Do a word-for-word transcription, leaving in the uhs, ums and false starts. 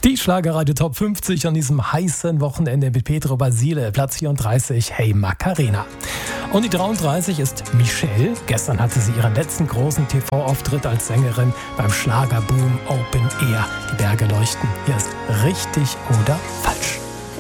Die Schlagerradio Top fünfzig an diesem heißen Wochenende mit Pedro Basile, Platz vierunddreißig, Hey Macarena. Und die dreiunddreißig ist Michelle. Gestern hatte sie ihren letzten großen T V-Auftritt als Sängerin beim Schlagerboom Open Air. Die Berge leuchten. Hier ist Richtig oder Falsch.